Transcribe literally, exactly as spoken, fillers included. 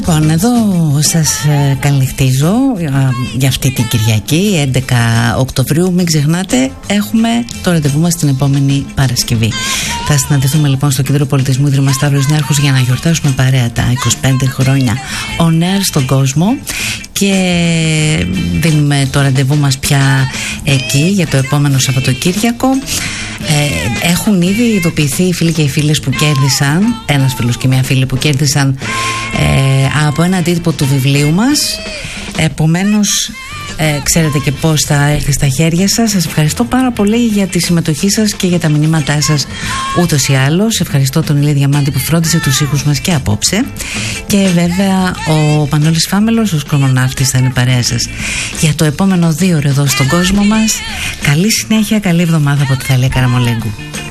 Λοιπόν, εδώ σας ε, καληνυχτίζω ε, για αυτή την Κυριακή, έντεκα Οκτωβρίου. Μην ξεχνάτε, έχουμε το ραντεβού μας την επόμενη Παρασκευή. Θα συναντηθούμε λοιπόν στο Κέντρο Πολιτισμού Ίδρυμα Σταύρος Νέαρχος για να γιορτάσουμε παρέα τα είκοσι πέντε χρόνια on air στον κόσμο. Και δίνουμε το ραντεβού μας πια εκεί για το επόμενο Σαββατοκύριακο. Ε, έχουν ήδη ειδοποιηθεί οι φίλοι και οι φίλες που κέρδισαν, ένας φίλος και μια φίλη που κέρδισαν ε, από ένα αντίτυπο του βιβλίου μας. Επομένως ε, ξέρετε και πώς θα έρθει στα χέρια σας. Σας ευχαριστώ πάρα πολύ για τη συμμετοχή σας και για τα μηνύματά σας ούτως ή άλλως. Ευχαριστώ τον Ηλία Διαμάντη που φρόντισε τους ήχους μας και απόψε. Και βέβαια ο Μανώλης Φάμελος, ο σκρομοναύτης, θα είναι παρέα σας για το επόμενο δύο ώρο εδώ στον κόσμο μας. Καλή συνέχεια, καλή εβδομάδα από τη Θαλία Καραμολέγκου.